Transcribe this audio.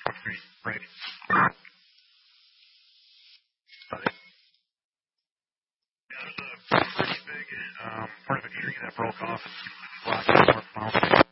Right. There's a pretty big part of a tree that broke off and blocked the north mountain.